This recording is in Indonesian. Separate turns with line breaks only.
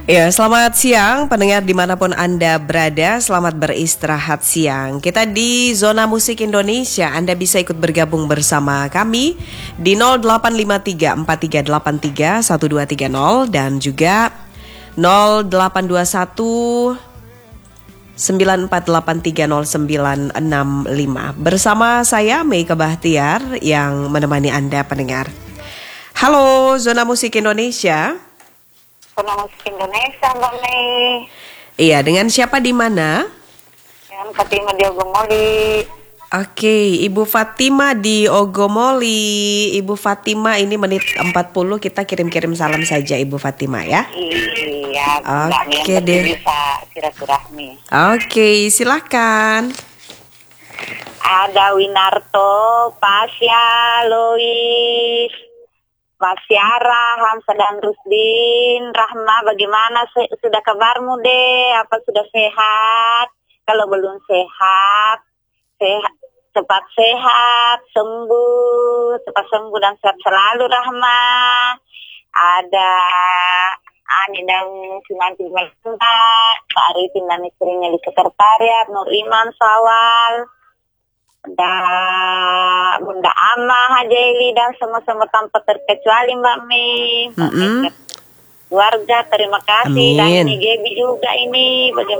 Ya, selamat siang pendengar dimanapun Anda berada, selamat beristirahat siang. Kita di Zona Musik Indonesia, Anda bisa ikut bergabung bersama kami di 085343831230 dan juga 0821 948300965. Bersama saya Meika Bahtiar yang menemani Anda pendengar. Halo Zona Musik Indonesia.
Zona Musik Indonesia, Mbak Mei.
Iya, dengan siapa di mana?
Dengan Fatima di Ogomoli.
Oke, Ibu Fatima di Ogomoli. Ibu Fatima, ini menit 40 kita kirim-kirim salam saja Ibu Fatima ya.
Iya, Mbak Mei,
Oke
yang
deh.
bisa silaturahmi.
Oke, silakan.
Ada Winarto, Pasya, Lois, Mas Syara, Hamsa dan Rusdin, Rahma, bagaimana sudah kabarmu deh? Apa sudah sehat? Kalau belum sehat, cepat sehat, cepat sembuh dan sehat selalu Rahma. Ada Ani dan Sinanti Melenda, Pak Arifin dan istrinya di sekretariat, Nur Iman Sawal. Ada Bunda Ama, Hajeli dan semua-semua tanpa terkecuali Mbak Mei. Keluarga, terima kasih.
Amin.
Dan ini Gebi juga ini. Bagaimana?